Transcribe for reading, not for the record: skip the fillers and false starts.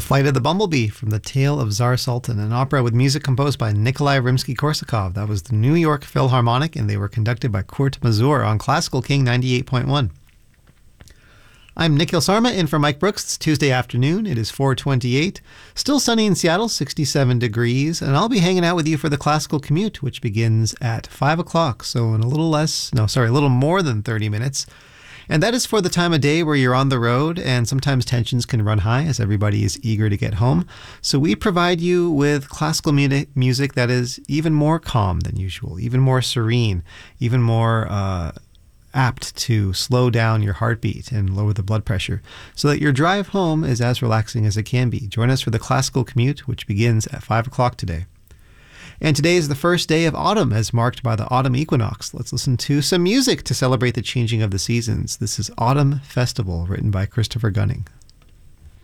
Flight of the Bumblebee from The Tale of Tsar Sultan, an opera with music composed by Nikolai Rimsky-Korsakov. That was the New York Philharmonic, and they were conducted by Kurt Mazur on Classical King 98.1. I'm Nikhil Sarma in for Mike Brooks. It's Tuesday afternoon. It is 4:28. Still sunny in Seattle, 67 degrees, and I'll be hanging out with you for the Classical Commute, which begins at 5 o'clock, so in a little more than 30 minutes. And that is for the time of day where you're on the road and sometimes tensions can run high as everybody is eager to get home. So we provide you with classical music that is even more calm than usual, even more serene, even more apt to slow down your heartbeat and lower the blood pressure so that your drive home is as relaxing as it can be. Join us for the Classical Commute, which begins at 5 o'clock today. And today is the first day of autumn, as marked by the autumn equinox. Let's listen to some music to celebrate the changing of the seasons. This is Autumn Festival, written by Christopher Gunning.